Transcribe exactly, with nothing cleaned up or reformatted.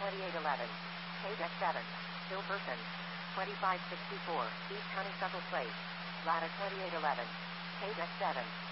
twenty-eight eleven. Page X seven. Hilberton. twenty-five sixty-four. East Honeysuckle Place. Ladder twenty-eight eleven. Page X seven.